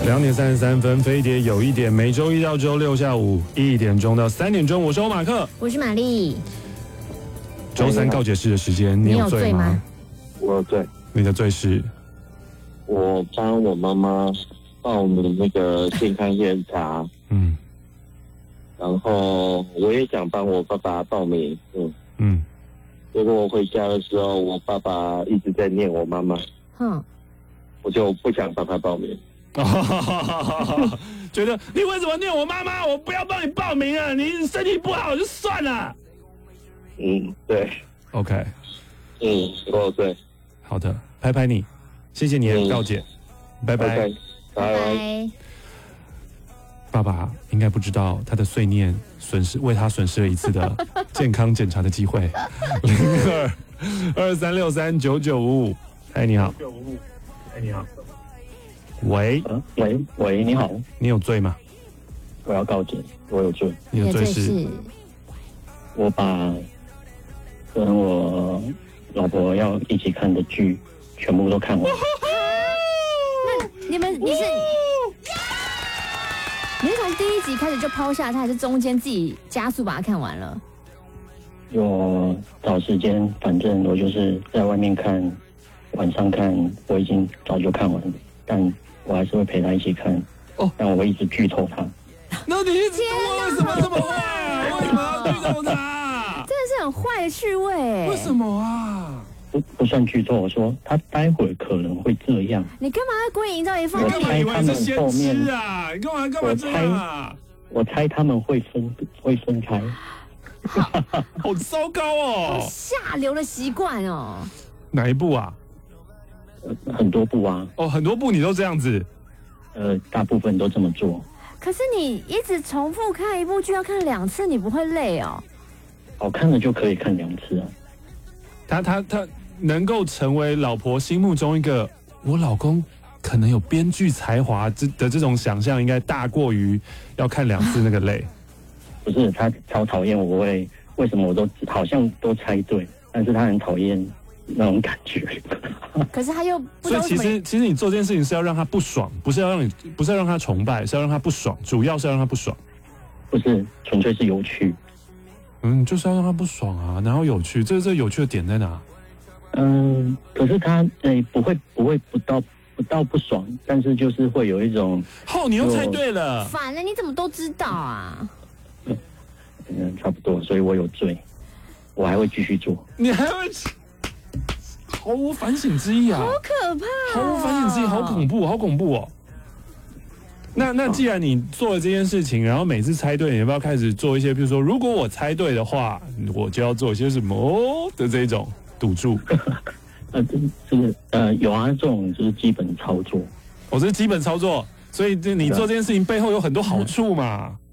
2:33，飞碟有一点，每周一到周六下午1点钟到3点钟，我是欧马克， 我是玛丽。 周三告解室的时间，你有罪吗？ 我有罪。 你的罪是？ 我帮我妈妈报名那个健康检查，然后我也想帮我爸爸报名，结果我回家的时候，我爸爸一直在念我妈妈，我就不想帮他报名。 觉得你为什么念我妈妈？我不要帮你报名啊！你身体不好就算了。 对。 OK。 我有罪。 好的，拍拍你，谢谢你的告解，拜拜。 拜拜。 爸爸应该不知道他的碎念为他损失了一次的健康检查的机会。02-2363-9955，嗨，你好。 哎，你好。 喂， 你好。 你有罪吗？ 我要告解，我有罪。 你的罪是？ 我把跟我老婆要一起看的剧全部都看完。 那你是从第一集开始就抛下它，还是中间自己加速把它看完了？ 我找时间，反正我就是在外面看，晚上看，我已经早就看完了，但我还是会陪他一起看。但我会一直剧透他。 那你为什么这么坏？为什么要剧透他？ 真的是很坏的趣味。 为什么啊？ 不算剧透，我说他待会可能会这样。 你干嘛故意营造一副？ 我干嘛以为是先知啊？你干嘛这样啊？ 我猜他们会分开。 好糟糕哦！ 好下流的习惯哦。 哪一部啊？ 很多部啊。 很多部你都这样子。 大部分都这么做。 可是你一直重复看一部剧要看2次，你不会累哦？ 好看的就可以看2次啊。 他能够成为老婆心目中一个我老公可能有编剧才华的这种想象，应该大过于要看2次那个累。 不是，他超讨厌我为什么我都好像都猜对，但是他很讨厌那种感觉。 可是他又不知道。 所以其实你做这件事情是要让他不爽，不是要让他崇拜，是要让他不爽，主要是要让他不爽。 不是，纯粹是有趣。 就是要让他不爽啊，然后有趣，这有趣的点在哪？ 可是他不到不爽，但是就是会有一种。 你又猜对了。 反了，你怎么都知道啊？ 差不多，所以我有罪，我还会继续做。 你还会毫无反省之意啊！ 好可怕！ 毫无反省之意，好恐怖哦！那既然你做了这件事情，然后每次猜对，你要不要开始做一些，比如说，如果我猜对的话，我就要做一些什么的这种赌注？ 有啊，这种就是基本操作。 这是基本操作，所以你做这件事情背后有很多好处嘛。